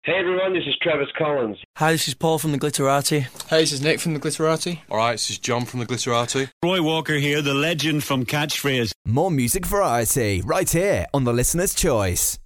Hey everyone, this is Travis Collins. Hi, this is Paul from the Glitterati. Hey, this is Nick from the Glitterati. Alright, this is John from the Glitterati. Roy Walker here, the legend from Catchphrase. More music variety right here on The Listener's Choice.